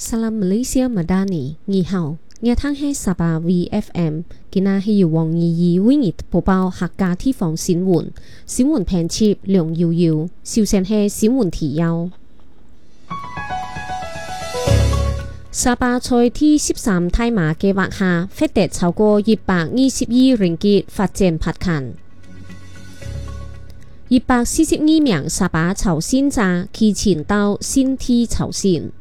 Salam Malaysia Madani， 你好，我聽係沙巴 VFM， 今日係由黃怡怡為你播報客家地方新聞，新聞編輯梁瑤瑤，首先係新聞提要。沙巴在第13大馬計劃下，獲得超過120億ringgit嘅發展撥款。142名沙巴朝鮮者提前到新地朝鮮。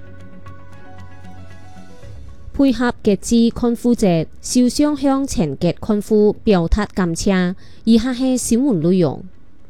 配合節日康復節，首相向全國康復表達感謝。以下係新聞內容。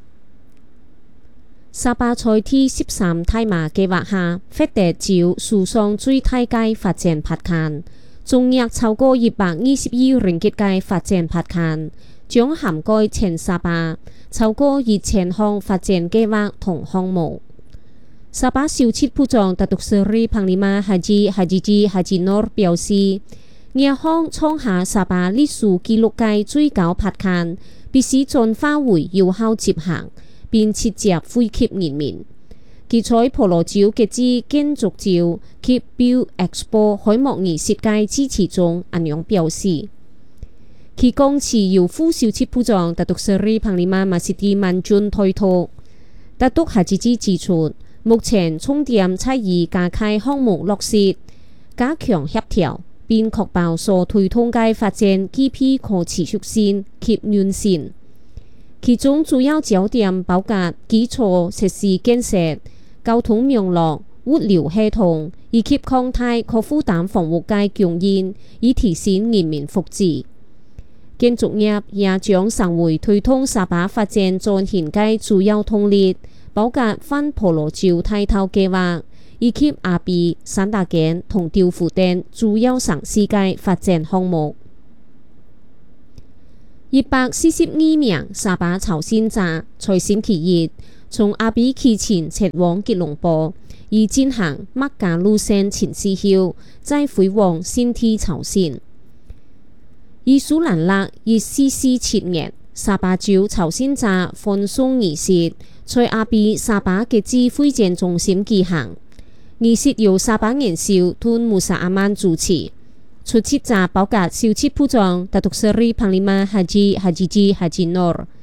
沙巴在第13大馬計劃下，獲得就史上最大嘅發展撥款，總額超過120億ringgit嘅發展撥款，將涵蓋全沙巴超過2000項發展計劃同項目。沙巴首席部長Datuk Seri Panglima Haji Haji Noor 表示，亞項創下沙巴歷史紀錄嘅最高撥款，必須盡快為有效執行，並切實惠及人民。佢在婆羅洲節日建築周及 Build Expo 開幕儀式嘅致辭中咁樣表示。佢講辭由副首席部長Datuk Seri Panglima Masiti Manjun 推託。Datuk Haji指出，目前重點在於加快項目落實，加強協調，並確保所推動嘅發展具備可持續性及完善。其中主要焦點包括基礎設施建設、交通網絡、物流系統以及擴大可負擔房屋嘅供應，以提升人民福祉。建築業也將成為推動沙巴發展轉型嘅主要動力。包括反婆羅洲大頭計劃，以及阿比、三大間同調布等主要城市嘅發展項目。142名沙巴朝鮮者在星期日從阿比啟程前往吉隆坡，以進行麥加路線前試後，再飛往新地朝鮮。以蘇蘭勒1447年沙巴州朝鮮者歡送儀式，在阿比沙巴嘅節會展中心舉行，儀式由沙巴元首敦穆薩阿曼主持，出席者包括首席部長Datuk Seri Panglima Haji Haji Noor、